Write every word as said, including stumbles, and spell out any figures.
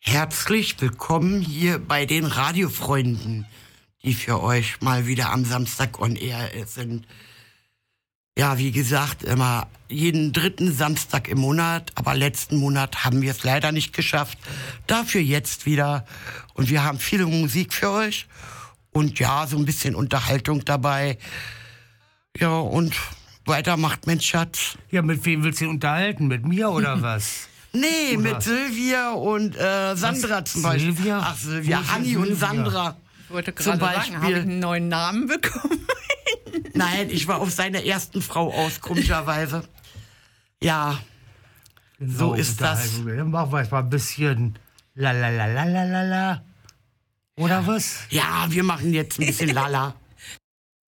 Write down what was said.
Herzlich willkommen hier bei den Radiofreunden, die für euch mal wieder am Samstag on air sind. Ja, wie gesagt, immer jeden dritten Samstag im Monat, aber letzten Monat haben wir es leider nicht geschafft. Dafür jetzt wieder. Und wir haben viele Musik für euch und ja, so ein bisschen Unterhaltung dabei. Ja, und weiter macht mein Schatz. Ja, mit wem willst du dich unterhalten? Mit mir oder was? Nee, Oder? mit Silvia und äh, Sandra Was? zum Beispiel. Silvia? Ach, Silvia, Wo ist Hanni denn und Silvia? Sandra. Ich wollte Zum gerade sagen, habe ich Beispiel. einen neuen Namen bekommen? Nein, ich war auf seine ersten Frau aus, komischerweise. Ja, Genau, so ist das. Unterhaltung. Dann machen wir jetzt mal ein bisschen la la la la la la la. Oder was? Ja, wir machen jetzt ein bisschen Lala.